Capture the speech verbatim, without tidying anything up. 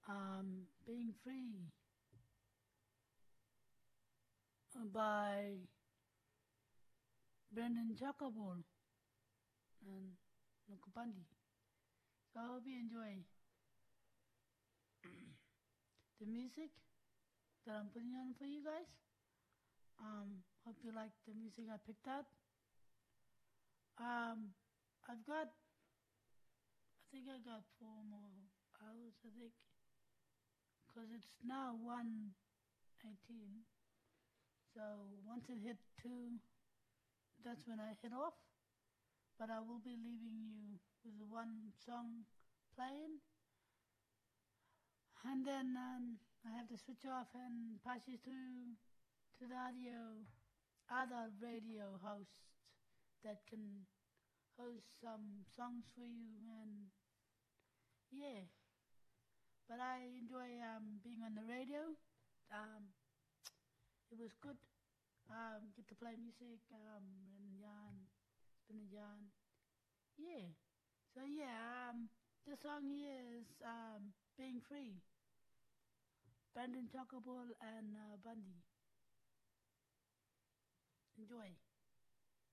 um, Being Free by Brendan Chocobol and Nukupandi. So I hope you enjoy the music that I'm putting on for you guys. Um, hope you like the music I picked out. Um, I've got, I think I got four more hours, I think, because it's now one eighteen. So once it hit two, that's when I hit off. But I will be leaving you with the one song playing. And then um, I have to switch off and pass you through to the audio, other radio hosts that can host some songs for you. And yeah, but I enjoy um, being on the radio. Um, it was good. Um, get to play music um, and yarn, spin a yarn. Yeah. So yeah, um, the song here is um, Being Free. Brandon Chocoball and uh, Bundy. Enjoy.